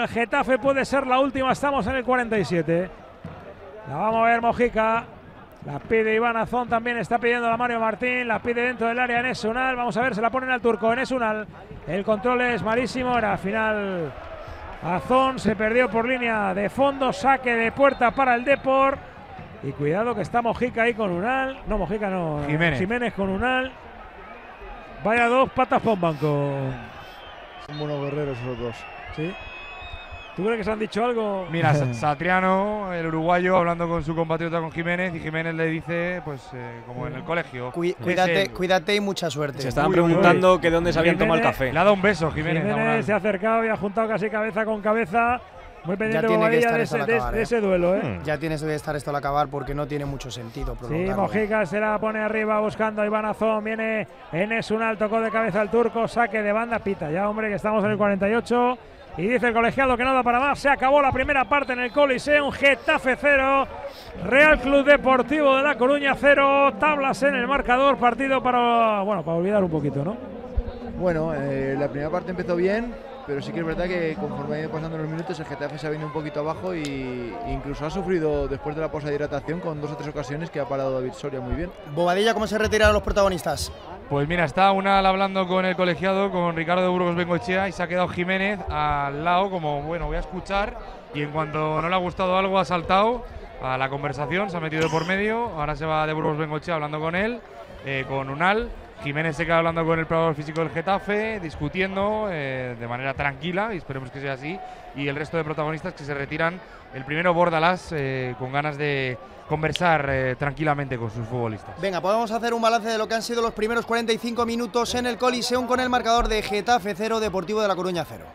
el Getafe, puede ser la última, estamos en el 47. La vamos a ver Mojica. La pide Iván Azón, también está pidiendo a Mario Martín, la pide dentro del área Enes Unal. Vamos a ver, se la ponen al turco Enes Unal. El control es malísimo, era final Azón, se perdió por línea de fondo, saque de puerta para el Depor. Y cuidado que está Mojica ahí con Unal. No, Mojica no, Jiménez con Unal. Vaya dos patas por un banco. Son buenos guerreros esos dos. Sí. ¿Tú crees que se han dicho algo? Mira, Satriano, el uruguayo, hablando con su compatriota, con Jiménez, y Jiménez le dice, pues, como en el colegio. Cuídate y mucha suerte. Se estaban preguntando que de dónde se habían tomado el café. Le ha dado un beso, Jiménez. Jiménez se ha acercado y ha juntado casi cabeza con cabeza. Muy pendiente de ese duelo, ¿eh? Ya tienes que estar esto al acabar porque no tiene mucho sentido prolongarlo. Sí, Mojica se la pone arriba buscando a Iván Azón. Viene Enes Unal, tocó de cabeza al turco, saque de banda, pita ya, hombre, que estamos en el 48. Y dice el colegiado que no da para más. Se acabó la primera parte en el Coliseum. Getafe 0, Real Club Deportivo de La Coruña 0. Tablas en el marcador. Partido para olvidar un poquito, ¿no? Bueno, la primera parte empezó bien, pero sí que es verdad que conforme ha ido pasando los minutos el Getafe se ha venido un poquito abajo y incluso ha sufrido después de la pausa de hidratación con 2 o 3 ocasiones que ha parado David Soria muy bien. Bobadilla, ¿cómo se retiraron los protagonistas? Pues mira, está Unal hablando con el colegiado, con Ricardo de Burgos Bengoechea, y se ha quedado Jiménez al lado como, bueno, voy a escuchar, y en cuanto no le ha gustado algo ha saltado a la conversación, se ha metido de por medio, ahora se va de Burgos Bengoechea hablando con él, con Unal. Jiménez se queda hablando con el preparador físico del Getafe, discutiendo de manera tranquila, y esperemos que sea así, y el resto de protagonistas que se retiran. El primero Bordalás, con ganas de conversar tranquilamente con sus futbolistas. Venga, podemos hacer un balance de lo que han sido los primeros 45 minutos en el Coliseum con el marcador de Getafe 0, Deportivo de La Coruña 0.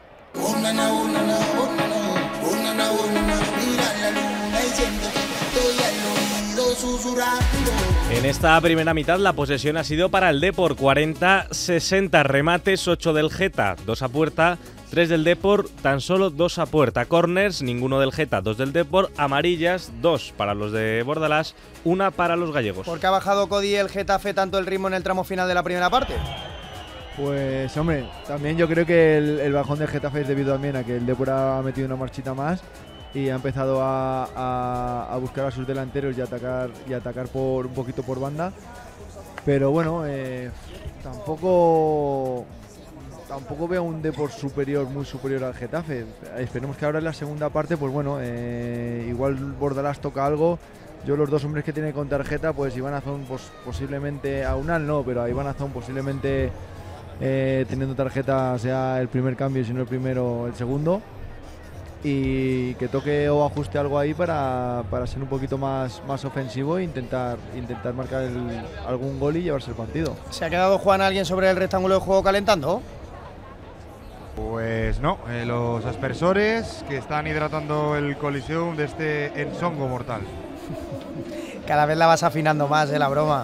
En esta primera mitad la posesión ha sido para el Depor, 40-60 remates, 8 del Geta, 2 a puerta, 3 del Depor, tan solo 2 a puerta. Corners, ninguno del Geta, 2 del Depor. Amarillas, 2 para los de Bordalás, 1 para los gallegos. ¿Por qué ha bajado Cody el Getafe tanto el ritmo en el tramo final de la primera parte? Pues hombre, también yo creo que el bajón del Getafe es debido también a que el Depor ha metido una marchita más y ha empezado a buscar a sus delanteros y atacar por un poquito por banda. Pero bueno, tampoco veo un Depor muy superior al Getafe. Esperemos que ahora en la segunda parte, pues bueno, igual Bordalás toca algo. Yo los dos hombres que tiene con tarjeta, pues Iván Azón, pues posiblemente a Unal no, pero a Iván Azón posiblemente teniendo tarjeta sea el primer cambio, si no el primero, el segundo. Y que toque o ajuste algo ahí para ser un poquito más ofensivo e intentar marcar algún gol y llevarse el partido. ¿Se ha quedado Juan alguien sobre el rectángulo de juego calentando? Pues no, los aspersores que están hidratando el Coliseum de este ensongo mortal. Cada vez la vas afinando más, la broma.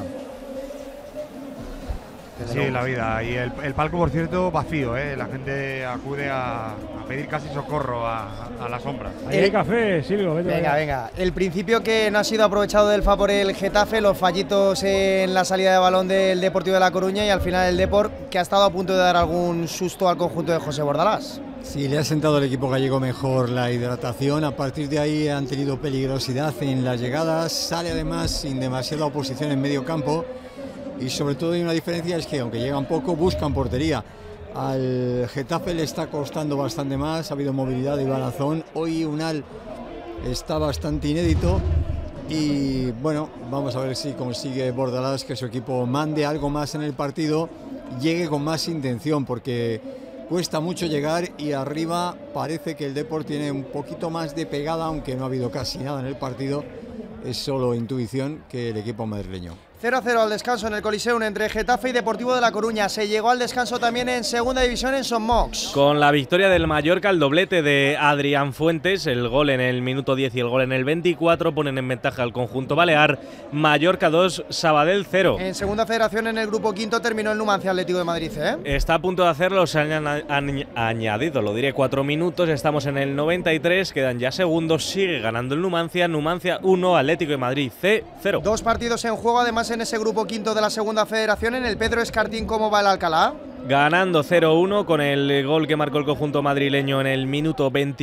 Sí, la vida. Y el palco, por cierto, vacío, la gente acude a pedir casi socorro a la sombra. Ahí hay café, Silvio. Venga. El principio que no ha sido aprovechado del favor el Getafe, los fallitos en la salida de balón del Deportivo de La Coruña y al final el Depor, que ha estado a punto de dar algún susto al conjunto de José Bordalás. Sí, le ha sentado al equipo gallego mejor la hidratación. A partir de ahí han tenido peligrosidad en las llegadas. Sale además sin demasiada oposición en medio campo. Y sobre todo hay una diferencia, es que aunque llegan poco, buscan portería. Al Getafe le está costando bastante más, ha habido movilidad de Iván Azón. Hoy Unal está bastante inédito y bueno, vamos a ver si consigue Bordalás que su equipo mande algo más en el partido, llegue con más intención, porque cuesta mucho llegar y arriba parece que el Depor tiene un poquito más de pegada, aunque no ha habido casi nada en el partido. Es solo intuición que el equipo madrileño. 0-0 al descanso en el Coliseum entre Getafe y Deportivo de La Coruña. Se llegó al descanso también en segunda división en Son Mox. Con la victoria del Mallorca, el doblete de Adrián Fuentes, el gol en el minuto 10 y el gol en el 24 ponen en ventaja al conjunto balear. Mallorca 2, Sabadell 0. En segunda federación, en el grupo quinto, terminó el Numancia Atlético de Madrid. Está a punto de hacerlo, se han añadido, lo diré, 4 minutos. Estamos en el 93, quedan ya segundos. Sigue ganando el Numancia 1, Atlético de Madrid 0. 2 partidos en juego, además en ese grupo quinto de la segunda federación. En el Pedro Escartín, ¿cómo va el Alcalá? Ganando 0-1 con el gol que marcó el conjunto madrileño en el minuto 20.